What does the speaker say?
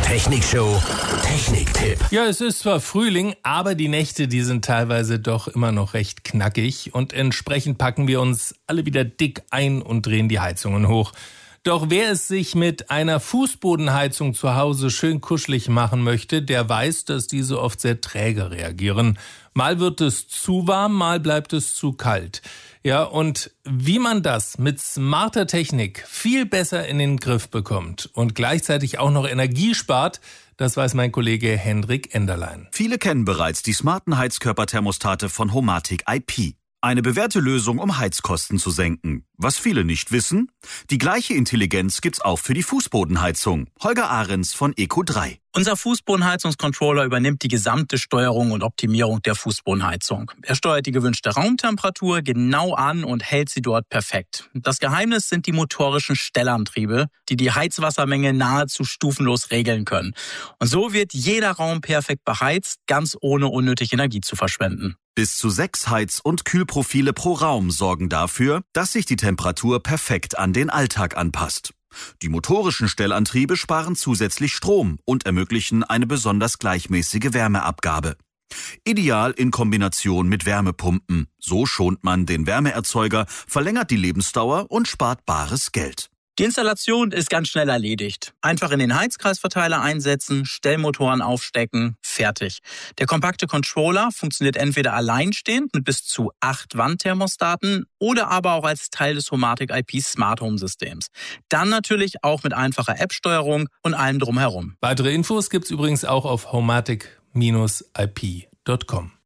Technikshow Techniktipp. Ja, es ist zwar Frühling, aber die Nächte, die sind teilweise doch immer noch recht knackig und entsprechend packen wir uns alle wieder dick ein und drehen die Heizungen hoch. Doch wer es sich mit einer Fußbodenheizung zu Hause schön kuschelig machen möchte, der weiß, dass diese oft sehr träge reagieren. Mal wird es zu warm, mal bleibt es zu kalt. Ja, und wie man das mit smarter Technik viel besser in den Griff bekommt und gleichzeitig auch noch Energie spart, das weiß mein Kollege Hendrik Enderlein. Viele kennen bereits die smarten Heizkörperthermostate von Homatic IP. Eine bewährte Lösung, um Heizkosten zu senken. Was viele nicht wissen, die gleiche Intelligenz gibt's auch für die Fußbodenheizung. Holger Ahrens von Eco3. Unser Fußbodenheizungscontroller übernimmt die gesamte Steuerung und Optimierung der Fußbodenheizung. Er steuert die gewünschte Raumtemperatur genau an und hält sie dort perfekt. Das Geheimnis sind die motorischen Stellantriebe, die die Heizwassermenge nahezu stufenlos regeln können. Und so wird jeder Raum perfekt beheizt, ganz ohne unnötig Energie zu verschwenden. Bis zu 6 Heiz- und Kühlprofile pro Raum sorgen dafür, dass sich die Temperatur perfekt an den Alltag anpasst. Die motorischen Stellantriebe sparen zusätzlich Strom und ermöglichen eine besonders gleichmäßige Wärmeabgabe. Ideal in Kombination mit Wärmepumpen. So schont man den Wärmeerzeuger, verlängert die Lebensdauer und spart bares Geld. Die Installation ist ganz schnell erledigt. Einfach in den Heizkreisverteiler einsetzen, Stellmotoren aufstecken, fertig. Der kompakte Controller funktioniert entweder alleinstehend mit bis zu 8 Wandthermostaten oder aber auch als Teil des Homatic IP Smart Home Systems. Dann natürlich auch mit einfacher App-Steuerung und allem drumherum. Weitere Infos gibt's übrigens auch auf homatic-ip.com.